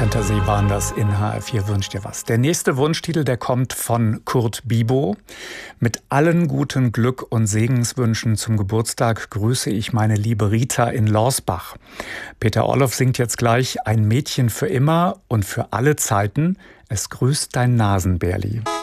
Fantasy waren das in HR4 wünscht dir was. Der nächste Wunschtitel, der kommt von Kurt Bibo. Mit allen guten Glück- und Segenswünschen zum Geburtstag grüße ich meine liebe Rita in Lorsbach. Peter Orloff singt jetzt gleich Ein Mädchen für immer und für alle Zeiten. Es grüßt dein Nasenbärli.